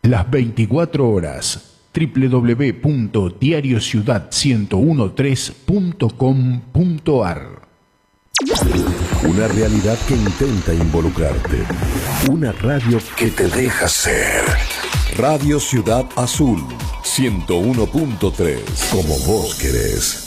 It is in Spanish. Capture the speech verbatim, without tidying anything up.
las veinticuatro horas. doble u doble u doble u punto diario ciudad ciento trece punto com punto a r. Una realidad que intenta involucrarte. Una radio que te deja ser. Radio Ciudad Azul ciento uno punto tres. Como vos querés.